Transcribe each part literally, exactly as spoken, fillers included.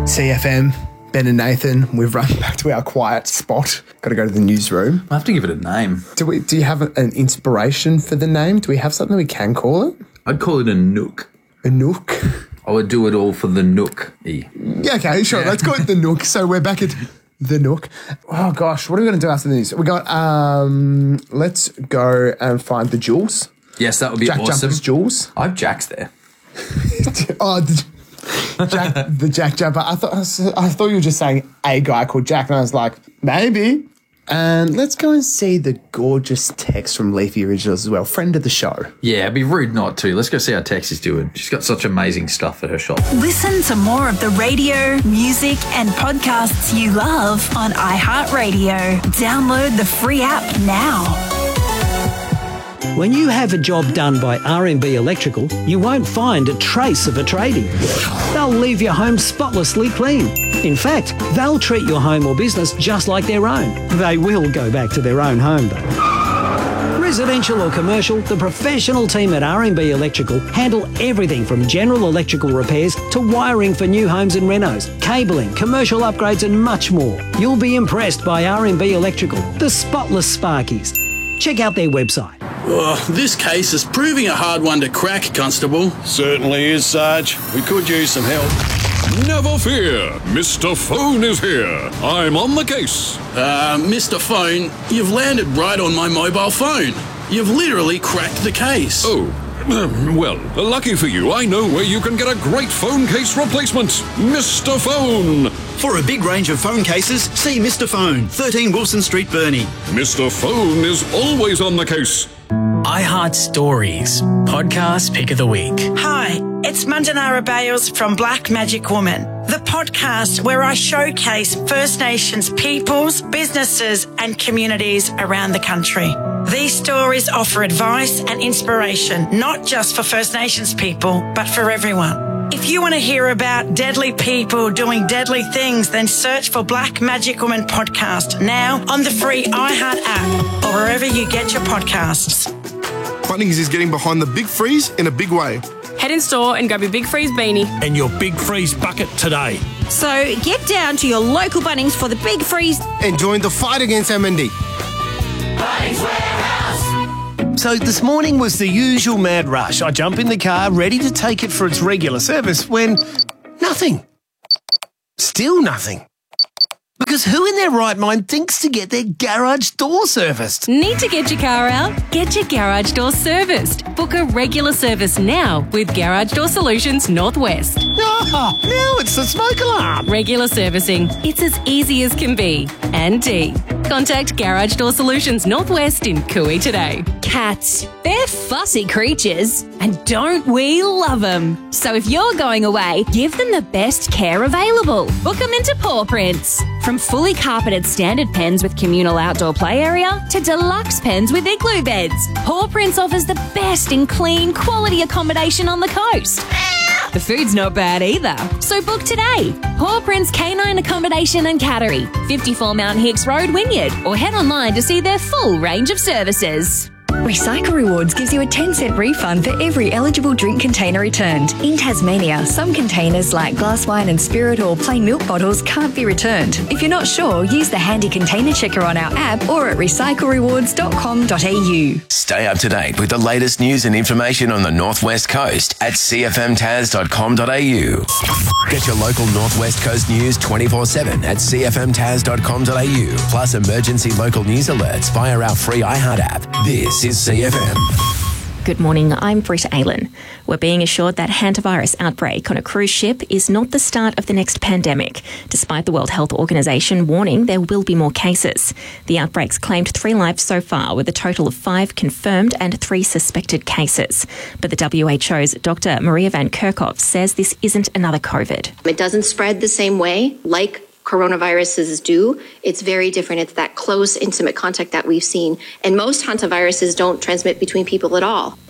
C F M, Ben and Nathan, we've run back to our quiet spot. Got to go to the newsroom. I have to give it a name. Do we? Do you have an inspiration for the name? Do we have something we can call it? I'd call it a nook. A nook? I would do it all for the nook. E. Yeah, okay, sure. Yeah. Let's call it the nook. So we're back at the nook. Oh, gosh. What are we going to do after the news? We got, um, let's go and find the jewels. Yes, that would be Jack awesome. Jumper's jewels. I have Jack's there. oh, the, Jack, the Jack Jumper. I thought I thought you were just saying a guy called Jack, and I was like, maybe. And let's go and see the gorgeous Tex from Leafy Originals as well, friend of the show. Yeah, it'd be rude not to. Let's go see how Tex is doing. She's got such amazing stuff at her shop. Listen to more of the radio, music, and podcasts you love on iHeartRadio. Download the free app now. When you have a job done by R and B Electrical, you won't find a trace of a tradie. They'll leave your home spotlessly clean. In fact, they'll treat your home or business just like their own. They will go back to their own home, though. Residential or commercial, the professional team at R and B Electrical handle everything from general electrical repairs to wiring for new homes and renos, cabling, commercial upgrades and much more. You'll be impressed by R and B Electrical, the spotless Sparkies. Check out their website. Oh, this case is proving a hard one to crack, Constable. Certainly is, Sarge. We could use some help. Never fear, Mister Phone is here. I'm on the case. Uh, Mister Phone, you've landed right on my mobile phone. You've literally cracked the case. Oh, well, lucky for you, I know where you can get a great phone case replacement. Mister Phone. For a big range of phone cases, see Mister Phone, thirteen Wilson Street, Burnie. Mister Phone is always on the case. iHeart Stories, podcast pick of the week. Hi, it's Mandanara Bales from Black Magic Woman, the podcast where I showcase First Nations peoples, businesses and communities around the country. These stories offer advice and inspiration, not just for First Nations people, but for everyone. If you want to hear about deadly people doing deadly things, then search for Black Magic Woman podcast now on the free iHeart app or wherever you get your podcasts. Bunnings is getting behind the Big Freeze in a big way. Head in store and grab your Big Freeze beanie. And your Big Freeze bucket today. So get down to your local Bunnings for the Big Freeze. And join the fight against M and D. Bunnings Warehouse. So this morning was the usual mad rush. I jump in the car, ready to take it for its regular service, when nothing. Still nothing. Because who in their right mind thinks to get their garage door serviced? Need to get your car out? Get your garage door serviced. Book a regular service now with Garage Door Solutions Northwest. Oh, now it's the smoke alarm. Regular servicing. It's as easy as can be. And D. Contact Garage Door Solutions Northwest in Cooey today. Cats. They're fussy creatures. And don't we love them? So if you're going away, give them the best care available. Book them into Paw Prints. From fully carpeted standard pens with communal outdoor play area to deluxe pens with igloo beds, Paw Prints offers the best in clean, quality accommodation on the coast. The food's not bad either. So book today. Paw Prints Canine Accommodation and Cattery, fifty-four Mount Hicks Road, Wynyard, or head online to see their full range of services. Recycle Rewards gives you a ten cent refund for every eligible drink container returned. In Tasmania, some containers like glass wine and spirit or plain milk bottles can't be returned. If you're not sure, use the handy container checker on our app or at recycle rewards dot com dot a u. Stay up to date with the latest news and information on the Northwest Coast at c f m taz dot com dot a u. Get your local Northwest Coast news twenty-four seven at c f m taz dot com dot a u, plus emergency local news alerts via our free iHeart app. This is C F M. Good morning, I'm Britta Aylen. We're being assured that hantavirus outbreak on a cruise ship is not the start of the next pandemic, despite the World Health Organization warning there will be more cases. The outbreak's claimed three lives so far, with a total of five confirmed and three suspected cases. But the W H O's Doctor Maria Van Kerkhove says this isn't another COVID. It doesn't spread the same way, like coronaviruses do. It's very different. It's that close, intimate contact that we've seen. And most hantaviruses don't transmit between people at all.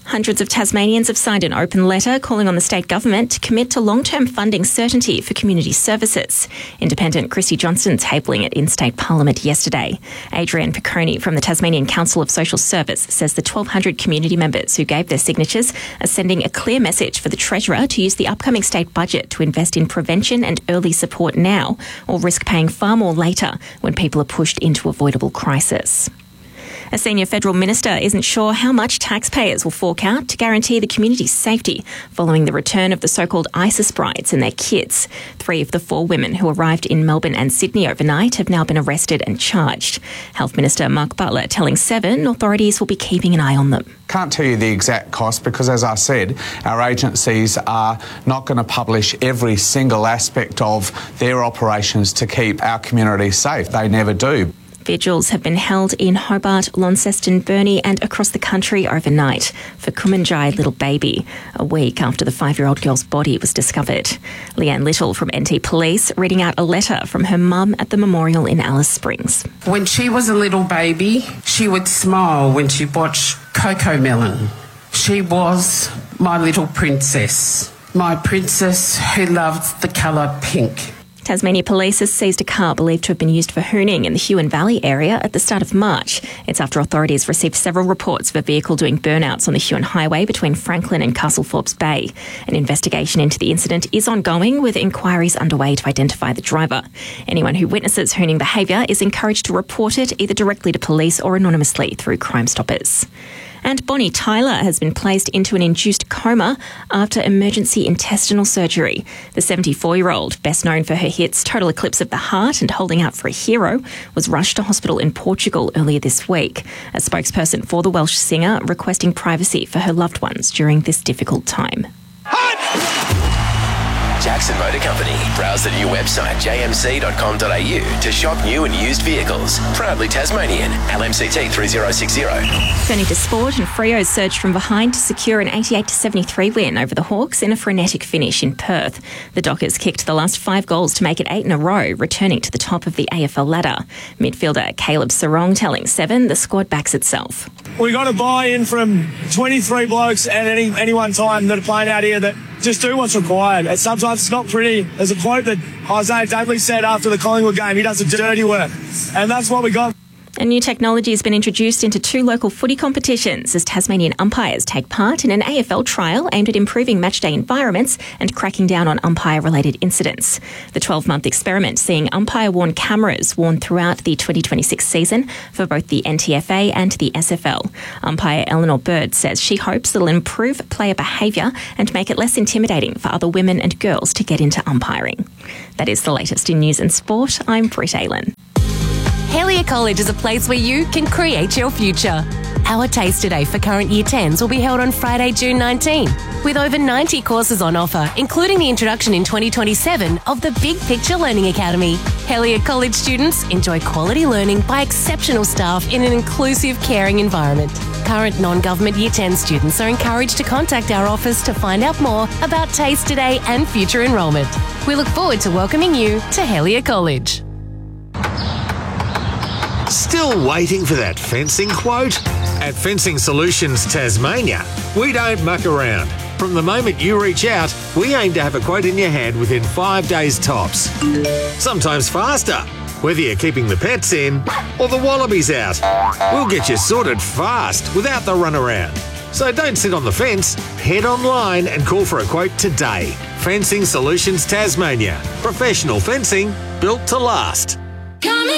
Hundreds of Tasmanians have signed an open letter calling on the state government to commit to long-term funding certainty for community services. Independent Christy Johnston tabling it in state parliament yesterday. Adrienne Piccone from the Tasmanian Council of Social Service says the twelve hundred community members who gave their signatures are sending a clear message for the Treasurer to use the upcoming state budget to invest in prevention and early support now, or risk paying far more later when people are pushed into avoidable crisis. A senior federal minister isn't sure how much taxpayers will fork out to guarantee the community's safety following the return of the so-called ISIS brides and their kids. Three of the four women who arrived in Melbourne and Sydney overnight have now been arrested and charged. Health Minister Mark Butler telling Seven authorities will be keeping an eye on them. Can't tell you the exact cost because, as I said, our agencies are not going to publish every single aspect of their operations to keep our community safe. They never do. Vigils have been held in Hobart, Launceston, Burnie and across the country overnight for Kumanjai Little Baby, a week after the five-year-old girl's body was discovered. Leanne Little from N T Police reading out a letter from her mum at the memorial in Alice Springs. When she was a little baby, she would smile when she watched Coco Melon. She was my little princess, my princess who loved the colour pink. Tasmania Police has seized a car believed to have been used for hooning in the Huon Valley area at the start of March. It's after authorities received several reports of a vehicle doing burnouts on the Huon Highway between Franklin and Castleforbes Bay. An investigation into the incident is ongoing, with inquiries underway to identify the driver. Anyone who witnesses hooning behaviour is encouraged to report it either directly to police or anonymously through Crime Stoppers. And Bonnie Tyler has been placed into an induced coma after emergency intestinal surgery. The seventy-four-year-old, best known for her hits Total Eclipse of the Heart and Holding Out for a Hero, was rushed to hospital in Portugal earlier this week. A spokesperson for the Welsh singer requesting privacy for her loved ones during this difficult time. Jackson Motor Company. Browse the new website j m c dot com dot a u to shop new and used vehicles. Proudly Tasmanian. L M C T three zero six zero. Turning to sport, and Freo surged from behind to secure an eighty-eight to seventy-three win over the Hawks in a frenetic finish in Perth. The Dockers kicked the last five goals to make it eight in a row, returning to the top of the A F L ladder. Midfielder Caleb Sarong telling Seven the squad backs itself. We got a buy-in from twenty-three blokes at any any one time that are playing out here that just do what's required. And sometimes it's not pretty. There's a quote that Isaiah Dudley said after the Collingwood game, he does the dirty work. And that's what we got. A new technology has been introduced into two local footy competitions as Tasmanian umpires take part in an A F L trial aimed at improving matchday environments and cracking down on umpire-related incidents. The twelve-month experiment seeing umpire-worn cameras worn throughout the twenty twenty-six season for both the N T F A and the S F L. Umpire Eleanor Bird says she hopes it'll improve player behaviour and make it less intimidating for other women and girls to get into umpiring. That is the latest in news and sport. I'm Britt Aylan. Hellier College is a place where you can create your future. Our Taster Day for current Year tens will be held on Friday, June nineteenth, with over ninety courses on offer, including the introduction in twenty twenty-seven of the Big Picture Learning Academy. Hellier College students enjoy quality learning by exceptional staff in an inclusive, caring environment. Current non-government Year ten students are encouraged to contact our office to find out more about Taster Day and future enrolment. We look forward to welcoming you to Hellier College. Still waiting for that fencing quote? At Fencing Solutions Tasmania, we don't muck around. From the moment you reach out, we aim to have a quote in your hand within five days tops. Sometimes faster, whether you're keeping the pets in or the wallabies out. We'll get you sorted fast without the runaround. So don't sit on the fence, head online and call for a quote today. Fencing Solutions Tasmania. Professional fencing built to last. Come